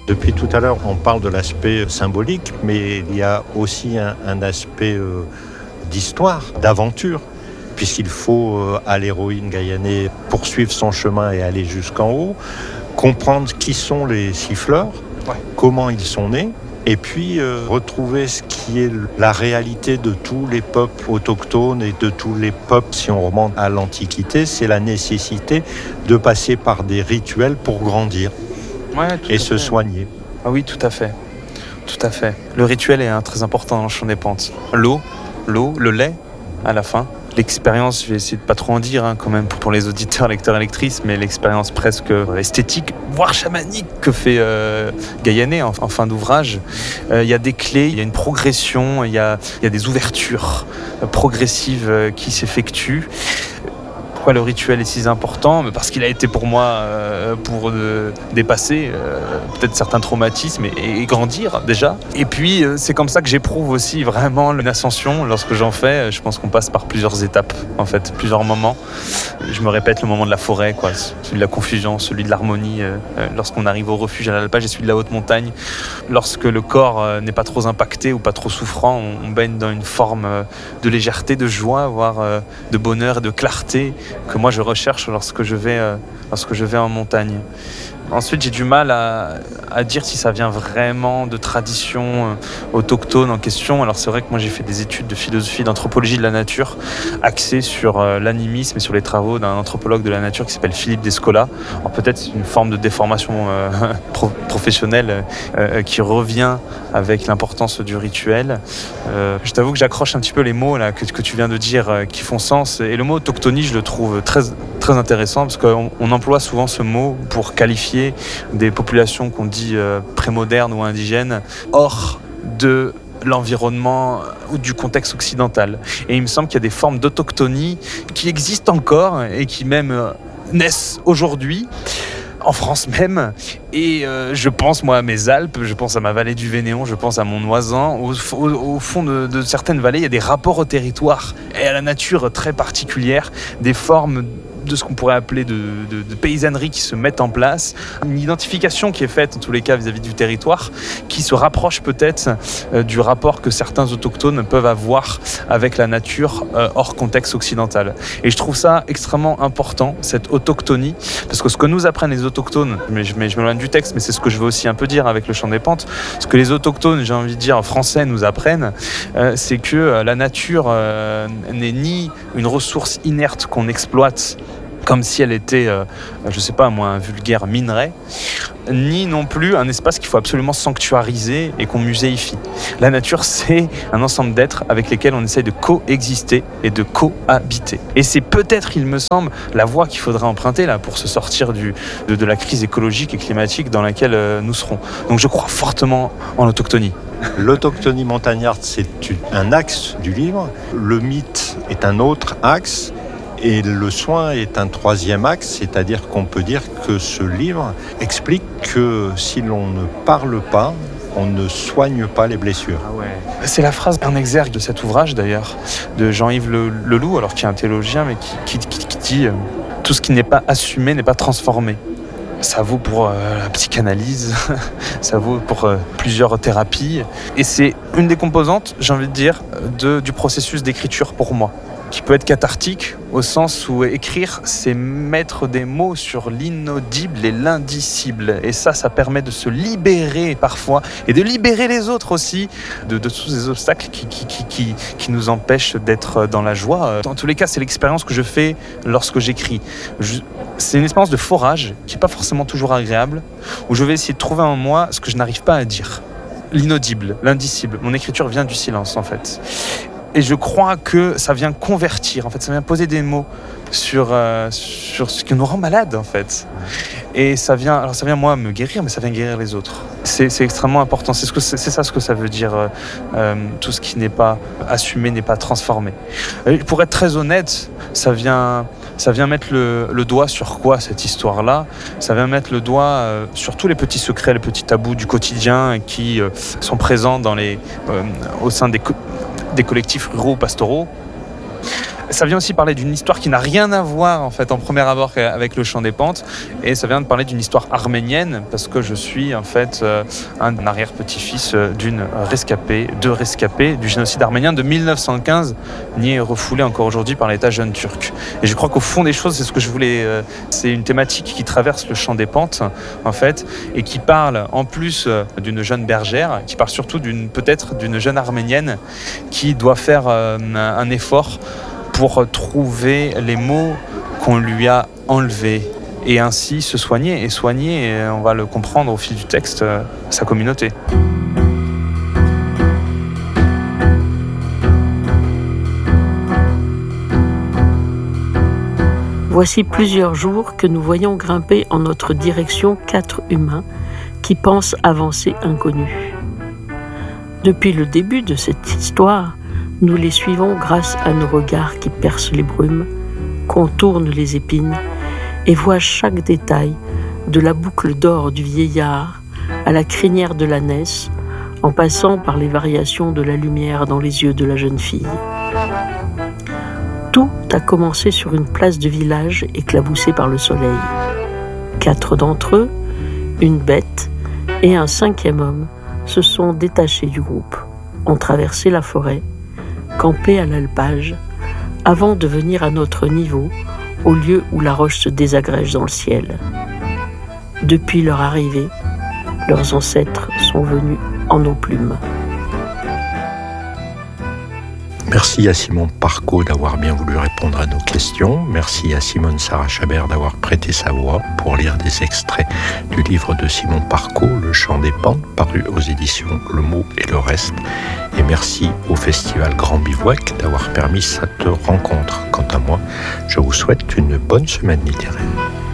Depuis tout à l'heure, on parle de l'aspect symbolique, mais il y a aussi un aspect d'histoire, d'aventure, puisqu'il faut à l'héroïne Gaïané poursuivre son chemin et aller jusqu'en haut, comprendre qui sont les siffleurs, comment ils sont nés, et puis retrouver ce qui est la réalité de tous les peuples autochtones et de tous les peuples, si on remonte à l'Antiquité, c'est la nécessité de passer par des rituels pour grandir et se soigner. Ah oui, tout à fait. Tout à fait. Le rituel est très important dans le Chant des Pentes. L'eau, le lait, à la fin. L'expérience, je vais essayer de pas trop en dire quand même pour les auditeurs, lecteurs et lectrices, mais l'expérience presque esthétique, voire chamanique que fait Gaïané en fin d'ouvrage. Il y a des clés, il y a une progression, il y a des ouvertures progressives qui s'effectuent. Pourquoi le rituel est si important ? Parce qu'il a été pour moi pour dépasser peut-être certains traumatismes et grandir déjà. Et puis c'est comme ça que j'éprouve aussi vraiment une ascension lorsque j'en fais. Je pense qu'on passe par plusieurs étapes en fait, plusieurs moments. Je me répète le moment de la forêt, quoi, celui de la confusion, celui de l'harmonie. Lorsqu'on arrive au refuge à l'alpage et celui de la haute montagne. Lorsque le corps n'est pas trop impacté ou pas trop souffrant, on baigne dans une forme de légèreté, de joie, voire de bonheur et de clarté que moi je recherche lorsque je vais en montagne. Ensuite, j'ai du mal à dire si ça vient vraiment de traditions autochtones en question. Alors c'est vrai que moi j'ai fait des études de philosophie, d'anthropologie de la nature, axées sur l'animisme et sur les travaux d'un anthropologue de la nature qui s'appelle Philippe Descola. Alors peut-être c'est une forme de déformation professionnelle qui revient avec l'importance du rituel. Je t'avoue que j'accroche un petit peu les mots là, que tu viens de dire qui font sens. Et le mot autochtonie, je le trouve très, très intéressant parce qu'on emploie souvent ce mot pour qualifier des populations qu'on dit prémodernes ou indigènes hors de l'environnement ou du contexte occidental. Et il me semble qu'il y a des formes d'autochtonie qui existent encore et qui même naissent aujourd'hui, en France même. Et je pense moi à mes Alpes, je pense à ma vallée du Vénéon, je pense à mon Oisan. Au fond de certaines vallées, il y a des rapports au territoire et à la nature très particulières, des formes de ce qu'on pourrait appeler de paysannerie qui se mettent en place, une identification qui est faite en tous les cas vis-à-vis du territoire, qui se rapproche peut-être du rapport que certains autochtones peuvent avoir avec la nature hors contexte occidental. Et je trouve ça extrêmement important, cette autochtonie, parce que ce que nous apprennent les autochtones, mais je m'éloigne du texte, mais c'est ce que je veux aussi un peu dire avec le Chant des Pentes, ce que les autochtones, j'ai envie de dire français, nous apprennent, c'est que la nature n'est ni une ressource inerte qu'on exploite comme si elle était, je sais pas moi, un vulgaire minerai, ni non plus un espace qu'il faut absolument sanctuariser et qu'on muséifie. La nature, c'est un ensemble d'êtres avec lesquels on essaye de coexister et de cohabiter. Et c'est peut-être, il me semble, la voie qu'il faudra emprunter là, pour se sortir de la crise écologique et climatique dans laquelle nous serons. Donc je crois fortement en l'autochtonie. L'autochtonie montagnarde, c'est un axe du livre. Le mythe est un autre axe. Et le soin est un troisième axe, c'est-à-dire qu'on peut dire que ce livre explique que si l'on ne parle pas, on ne soigne pas les blessures. Ah ouais. C'est la phrase en exergue de cet ouvrage d'ailleurs, de Jean-Yves Leloup, alors qui est un théologien, mais qui dit « Tout ce qui n'est pas assumé n'est pas transformé ». Ça vaut pour la psychanalyse, ça vaut pour plusieurs thérapies. Et c'est une des composantes, j'ai envie de dire, du processus d'écriture pour moi, qui peut être cathartique au sens où écrire, c'est mettre des mots sur l'inaudible et l'indicible. Et ça permet de se libérer parfois et de libérer les autres aussi de tous ces obstacles qui nous empêchent d'être dans la joie. Dans tous les cas, c'est l'expérience que je fais lorsque j'écris. C'est une expérience de forage qui n'est pas forcément toujours agréable, où je vais essayer de trouver en moi ce que je n'arrive pas à dire. L'inaudible, l'indicible. Mon écriture vient du silence en fait. Et je crois que ça vient convertir, en fait, ça vient poser des mots sur ce qui nous rend malades, en fait. Et ça vient moi me guérir, mais ça vient guérir les autres. C'est extrêmement important. C'est ça ce que ça veut dire. Tout ce qui n'est pas assumé n'est pas transformé. Et pour être très honnête, ça vient mettre le doigt sur quoi cette histoire-là ? Ça vient mettre le doigt sur tous les petits secrets, les petits tabous du quotidien qui sont présents au sein des collectifs ruraux pastoraux. Ça vient aussi parler d'une histoire qui n'a rien à voir en fait en premier abord avec le Chant des Pentes, et ça vient de parler d'une histoire arménienne parce que je suis en fait un arrière-petit-fils deux rescapés du génocide arménien de 1915, nié et refoulé encore aujourd'hui par l'État jeune turc. Et je crois qu'au fond des choses, c'est ce que je voulais. C'est une thématique qui traverse le Chant des Pentes en fait, et qui parle en plus d'une jeune bergère, qui parle surtout peut-être d'une jeune arménienne qui doit faire un effort pour trouver les mots qu'on lui a enlevés et ainsi se soigner, et on va le comprendre au fil du texte, sa communauté. Voici plusieurs jours que nous voyons grimper en notre direction 4 humains qui pensent avancer inconnus. Depuis le début de cette histoire, nous les suivons grâce à nos regards qui percent les brumes, contournent les épines et voient chaque détail, de la boucle d'or du vieillard à la crinière de l'ânesse, en passant par les variations de la lumière dans les yeux de la jeune fille. Tout a commencé sur une place de village éclaboussée par le soleil. 4 d'entre eux, une bête et un 5e homme se sont détachés du groupe, ont traversé la forêt, campé à l'alpage, avant de venir à notre niveau, au lieu où la roche se désagrège dans le ciel. Depuis leur arrivée, leurs ancêtres sont venus en nos plumes. Merci à Simon Parco d'avoir bien voulu répondre à nos questions. Merci à Simone Sarah Chabert d'avoir prêté sa voix pour lire des extraits du livre de Simon Parco, Le Chant des Pentes, paru aux éditions Le Mot et le Reste. Et merci au Festival Grand Bivouac d'avoir permis cette rencontre. Quant à moi, je vous souhaite une bonne semaine littéraire.